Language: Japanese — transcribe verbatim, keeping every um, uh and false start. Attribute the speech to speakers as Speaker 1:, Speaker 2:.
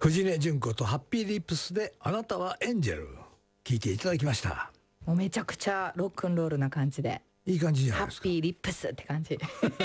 Speaker 1: 藤根純子とハッピーリップスであなたはエンジェル聞いていただきました。
Speaker 2: もうめちゃくちゃロックンロールな感じで
Speaker 1: いい感じじゃない
Speaker 2: ハッ
Speaker 1: ですか。
Speaker 2: ピーリップスって感じ